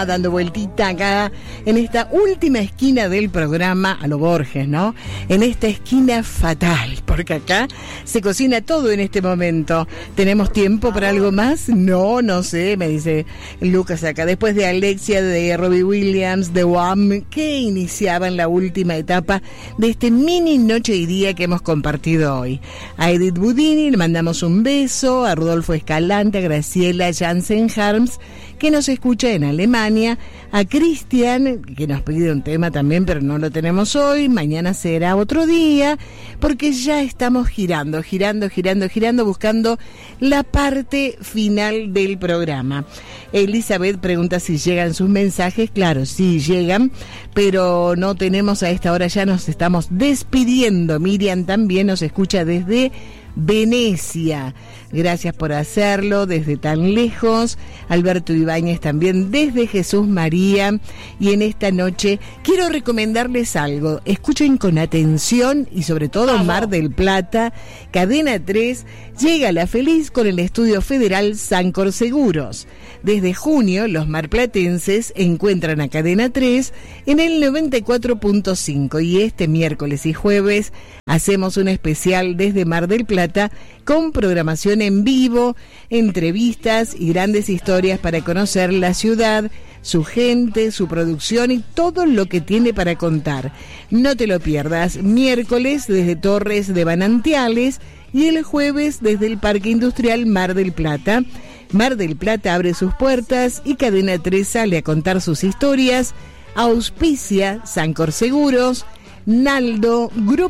Dando vueltita acá en esta última esquina del programa, a lo Borges, ¿no? En esta esquina fatal, porque acá se cocina todo en este momento. ¿Tenemos tiempo para algo más? No sé, me dice Lucas acá. Después de Alexia, de Robbie Williams, de Wham, que iniciaban la última etapa de este mini noche y día que hemos compartido hoy. A Edith Budini le mandamos un beso, a Rodolfo Escalante, a Graciela Jansen-Harms, que nos escucha en Alemania, a Cristian, que nos pide un tema también, pero no lo tenemos hoy, mañana será otro día, porque ya estamos girando, buscando la parte final del programa. Elizabeth pregunta si llegan sus mensajes. Claro, sí llegan, pero no tenemos a esta hora, ya nos estamos despidiendo. Miriam también nos escucha desde Venecia, gracias por hacerlo desde tan lejos. Alberto Ibáñez también desde Jesús María. Y en esta noche quiero recomendarles algo, escuchen con atención y sobre todo Mar del Plata. Cadena 3 llega a La Feliz con el estudio federal Sancor Seguros. Desde junio los marplatenses encuentran a Cadena 3 en el 94.5 y este miércoles y jueves hacemos un especial desde Mar del Plata con programación en vivo, entrevistas y grandes historias para conocer la ciudad, su gente, su producción y todo lo que tiene para contar. No te lo pierdas, miércoles desde Torres de Banantiales y el jueves desde el Parque Industrial Mar del Plata. Mar del Plata abre sus puertas y Cadena 3 sale a contar sus historias. Auspicia Sancor Seguros, Naldo, Grupo